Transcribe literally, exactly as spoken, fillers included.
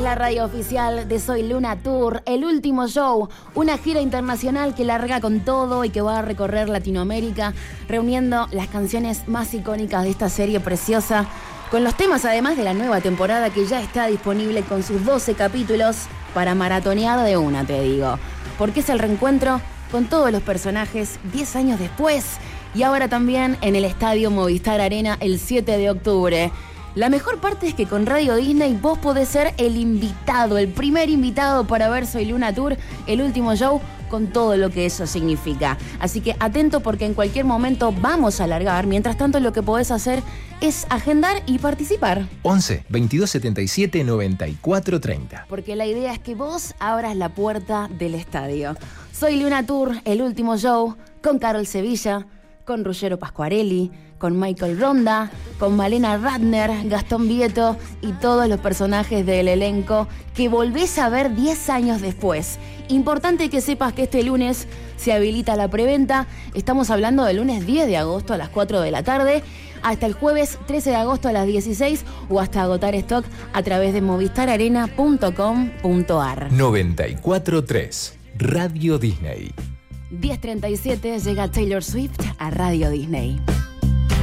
la radio oficial de Soy Luna Tour, el último show, una gira internacional que larga con todo y que va a recorrer Latinoamérica, reuniendo las canciones más icónicas de esta serie preciosa, con los temas además de la nueva temporada que ya está disponible con sus doce capítulos para maratonear de una, te digo. Porque es el reencuentro con todos los personajes diez años después y ahora también en el Estadio Movistar Arena el siete de octubre. La mejor parte es que con Radio Disney vos podés ser el invitado, el primer invitado para ver Soy Luna Tour, el último show, con todo lo que eso significa. Así que atento porque en cualquier momento vamos a largar. Mientras tanto, lo que podés hacer es agendar y participar. once, veintidós setenta y siete, noventa y cuatro treinta. Porque la idea es que vos abras la puerta del estadio. Soy Luna Tour, el último show, con Carol Sevilla, con Ruggero Pasquarelli, con Michael Ronda, con Malena Ratner, Gastón Vieto y todos los personajes del elenco que volvés a ver diez años después. Importante que sepas que este lunes se habilita la preventa. Estamos hablando del lunes diez de agosto a las cuatro de la tarde, hasta el jueves trece de agosto a las dieciséis o hasta agotar stock a través de movistar arena punto com punto ar. noventa y cuatro tres, Radio Disney. diez treinta y siete llega Taylor Swift a Radio Disney.